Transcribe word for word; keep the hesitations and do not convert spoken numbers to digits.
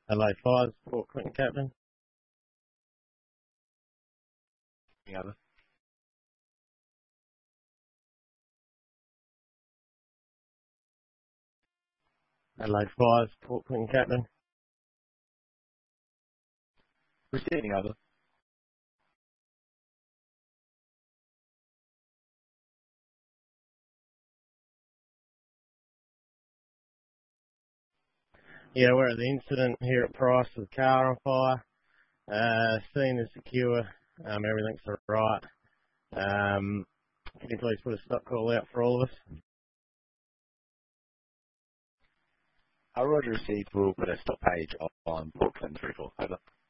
Hello, Fires, Port Clinton Captain. Any other? Hello, Fires, Port Clinton Captain. Receiving other. Yeah, we're at the incident here at Price with the car on fire. Uh, scene is secure. Um, everything's alright. Um, can you please put a stop call out for all of us? Our Roger received will put a stop page on Port Clinton three four. Over.